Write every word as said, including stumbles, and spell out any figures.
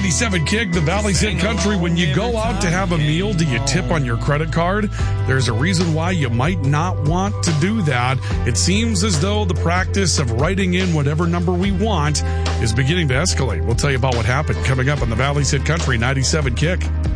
ninety-seven Kick, the Valley's Hit Country. When you go out to have a meal, do you tip on your credit card? There's a reason why you might not want to do that. It seems as though the practice of writing in whatever number we want is beginning to escalate. We'll tell you about what happened coming up on the Valley's Hit Country ninety-seven Kick.